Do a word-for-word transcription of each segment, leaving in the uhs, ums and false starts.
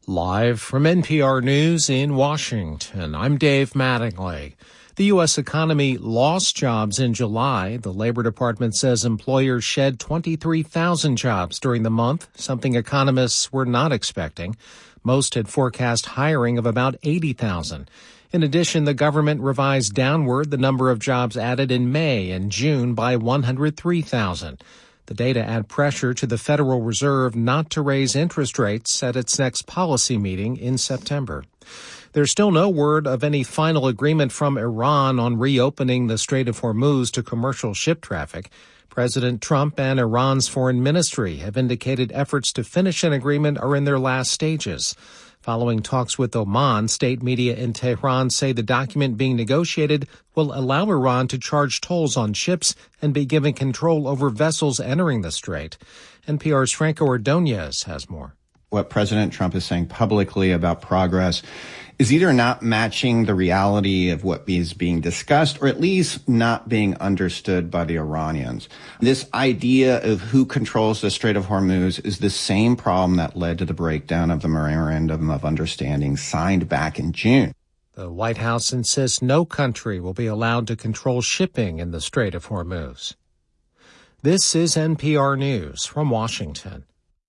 Live from N P R News in Washington, I'm Dave Mattingly. The U S economy lost jobs in July. The Labor Department says employers shed twenty-three thousand jobs during the month, something economists were not expecting. Most had forecast hiring of about eighty thousand. In addition, the government revised downward the number of jobs added in May and June by one hundred three thousand. The data add pressure to the Federal Reserve not to raise interest rates at its next policy meeting in September. There's still no word of any final agreement from Iran on reopening the Strait of Hormuz to commercial ship traffic. President Trump and Iran's foreign ministry have indicated efforts to finish an agreement are in their last stages. Following talks with Oman, state media in Tehran say the document being negotiated will allow Iran to charge tolls on ships and be given control over vessels entering the strait. N P R's Franco Ordonez has more. What President Trump is saying publicly about progress is either not matching the reality of what is being discussed or at least not being understood by the Iranians. This idea of who controls the Strait of Hormuz is the same problem that led to the breakdown of the Memorandum of Understanding signed back in June. The White House insists no country will be allowed to control shipping in the Strait of Hormuz. This is N P R News from Washington.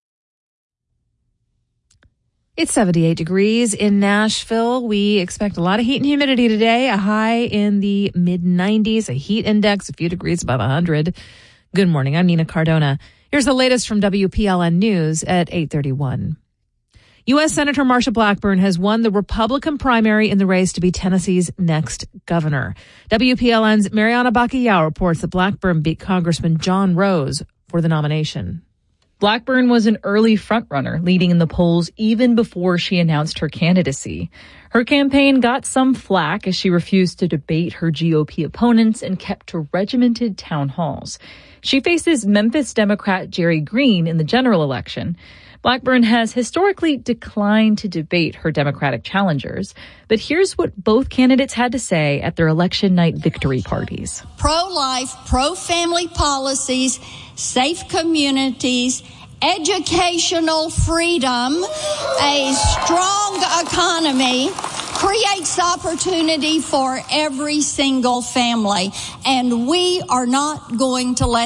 It's seventy-eight degrees in Nashville. We expect a lot of heat and humidity today, a high in the mid nineties, a heat index a few degrees above one hundred. Good morning. I'm Nina Cardona. Here's the latest from W P L N News at eight thirty-one. U S. Senator Marsha Blackburn has won the Republican primary in the race to be Tennessee's next governor. W P L N's Mariana Bacallao reports that Blackburn beat Congressman John Rose for the nomination. Blackburn was an early frontrunner, leading in the polls even before she announced her candidacy. Her campaign got some flack as she refused to debate her G O P opponents and kept to regimented town halls. She faces Memphis Democrat Jerry Green in the general election. Blackburn has historically declined to debate her Democratic challengers, but here's what both candidates had to say at their election night victory parties. Pro-life, pro-family policies, safe communities, educational freedom, a strong economy creates opportunity for every single family, and we are not going to let